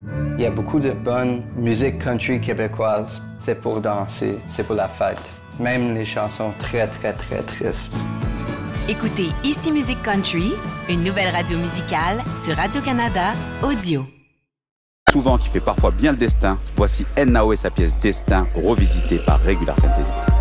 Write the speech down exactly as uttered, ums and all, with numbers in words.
Il y a beaucoup de bonne musique country québécoise. C'est pour danser, c'est pour la fête. Même les chansons très, très, très tristes. Écoutez Ici Musique Country, une nouvelle radio musicale sur Radio-Canada Audio. Souvent qui fait parfois bien le destin, voici Enao et sa pièce Destin revisitée par Regular Fantasy.